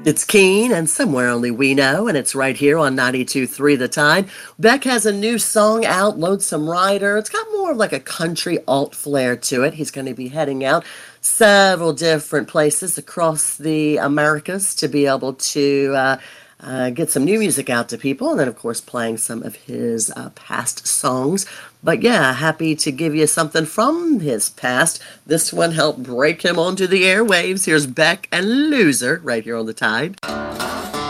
It's Keen and Somewhere Only We Know, and it's right here on 92.3 The Tide. Beck has a new song out, Lonesome Rider. It's got more of like a country alt flair to it. He's going to be heading out several different places across the Americas to be able to get some new music out to people, and then, of course, playing some of his past songs. But yeah, happy to give you something from his past. This one helped break him onto the airwaves. Here's Beck and Loser right here on the Tide.